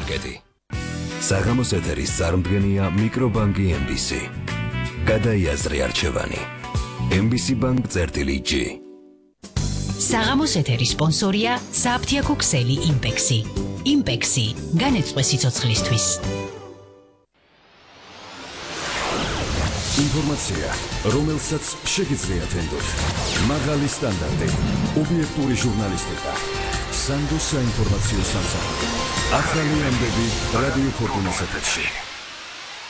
სუპერმარკეტი. საღამოს ეთერის წარმდგენია მიკრობანკი MBC. გადაიაზრე არჩევანი. MBC Bank წერტილი-G. საღამოს ეთერის სპონსორია საფთიაქო ქსელი იმპექსი. იმპექსი განეწყვე სიცოცხლისთვის. ინფორმაცია, რომელსაც შეგიძლიათ ენდოთ. მაღალი სტანდარტი, ობიექტური ჟურნალისტიკა. სანდოს საინფორმაციო სამსახური. ახალი ამბები რადიო ფორტუნას ეთერში.